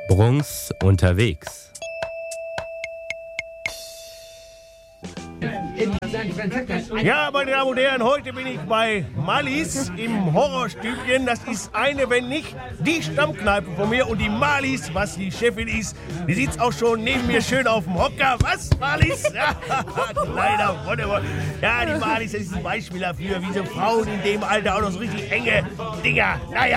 Bruns unterwegs. Ja, meine Damen und Herren, heute bin ich bei Mallis im Horrorstübchen. Das ist eine, wenn nicht die Stammkneipe von mir. Und die Mallis, was die Chefin ist, die sitzt auch schon neben mir schön auf dem Hocker. Was, Mallis? Ja, kleiner Wonnewoll. Ja, die Mallis, das ist ein Beispiel dafür, wie so Frauen in dem Alter auch noch so richtig enge Dinger. Naja.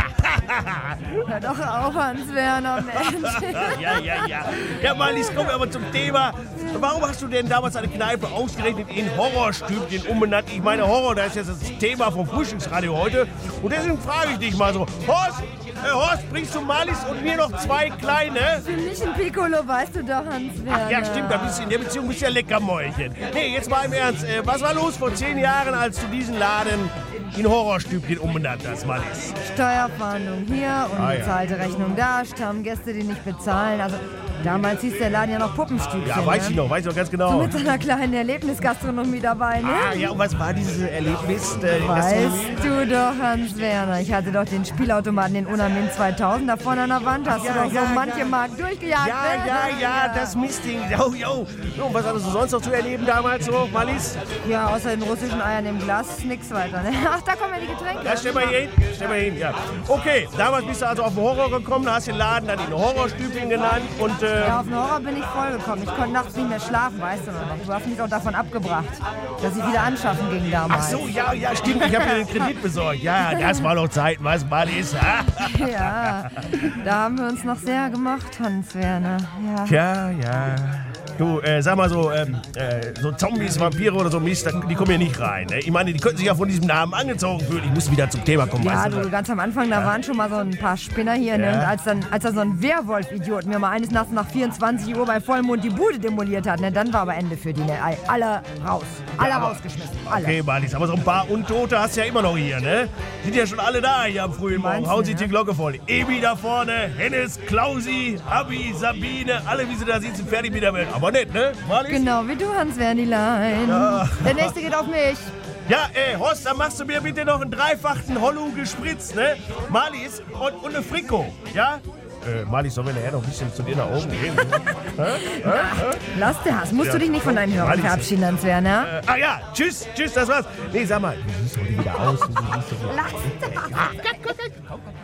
Hör doch auf, Hans-Werner, Mensch. Ja. Ja, Mallis, kommen wir aber zum Thema. Warum hast du denn damals eine Kneipe ausgerechnet in Horrorstübchen umbenannt? Ich meine, Horror, das ist jetzt das Thema vom Frühstücksradio heute. Und deswegen frage ich dich mal so, Horst, bringst du Mallis und mir noch 2 kleine? Für mich ein Piccolo, weißt du doch, Hans-Werner. Ach ja, stimmt, in der Beziehung bist du ja Leckermäulchen. Nee, jetzt mal im Ernst, was war los vor 10 Jahren, als du diesen Laden in Horrorstübchen umbenannt hast, Mallis? Steuerfahndung hier, unbezahlte Rechnung da, Stammgäste, die nicht bezahlen. Also damals hieß der Laden ja noch Puppenstübchen. Ja, weiß ich noch ganz genau. So mit so einer kleinen Erlebnisgastronomie dabei, ne? Ah, ja, und was war dieses Erlebnis? Weißt du doch, Hans-Werner, ich hatte doch den Spielautomaten, den Unamin 2000 da vorne an der Wand, hast du doch so manche Mark durchgejagt. Ja, das Mistding. Jo. Und was hattest du sonst noch zu erleben damals so, Mallis? Ja, außer den russischen Eiern im Glas, nix weiter, ne? Ach, da kommen ja die Getränke. Ja, stell mal hin, ja. Okay, damals bist du also auf den Horror gekommen, hast den Laden dann in Horrorstübchen genannt und... Ja, auf den Horror bin ich vollgekommen. Ich konnte nachts nicht mehr schlafen, weißt du noch. Du hast mich auch davon abgebracht, dass ich wieder anschaffen ging damals. Ach so, ja, stimmt. Ich habe dir den Kredit besorgt. Ja, das war noch Zeit, was Mallis. Ja, da haben wir uns noch sehr gemacht, Hans-Werner. Ja. Du, sag mal so, so Zombies, Vampire oder so Mist, die kommen hier nicht rein. Ne? Ich meine, die könnten sich ja von diesem Namen angezogen fühlen. Ich muss wieder zum Thema kommen, ja, weißt du? Ganz am Anfang, da waren schon mal so ein paar Spinner hier. Ne? Und als da so ein Werwolf-Idiot mir mal eines Nachts nach 24 Uhr bei Vollmond die Bude demoliert hat, ne? Dann war aber Ende für die. Ne? Alle raus. Alle rausgeschmissen. Alle. Okay, Mallis, aber so ein paar Untote hast du ja immer noch hier, ne? Sind ja schon alle da hier am frühen Morgen. Hauen sich die Glocke voll. Ebi da vorne, Hennes, Klausi, Abi, Sabine, alle wie sie da sitzen, fertig mit der Welt. Aber nett, ne, Mallis? Genau, wie du, Hans-Wernilein. Ja. Der nächste geht auf mich. Ja, Horst, dann machst du mir bitte noch einen 3-fachen Hollow gespritzt, ne? Mallis und eine Frikot, ja? Mallis, sollen wir nachher noch ein bisschen zu dir nach oben gehen? Lass der Hass. Musst du dich nicht von deinen Hörern verabschieden, Hans-Werner? Ja, tschüss, das war's. Nee, sag mal, wie siehst du heute wieder aus? Lass das.